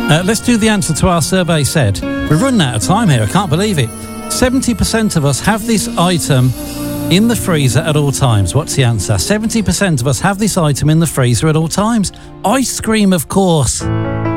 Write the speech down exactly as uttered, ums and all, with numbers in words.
Uh, let's do the answer to our survey said. We're running out of time here, I can't believe it. seventy percent of us have this item in the freezer at all times. What's the answer? seventy percent of us have this item in the freezer at all times. Ice cream, of course.